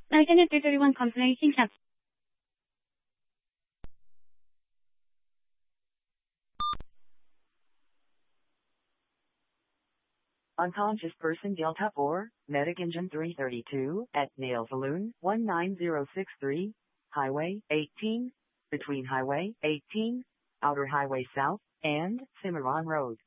Alternate 331 confirmation caps. Unconscious person Delta 4, Medic Engine 332, at Nail Saloon, 19063, Highway 18, between Highway 18, Outer Highway South, and Cimarron Road.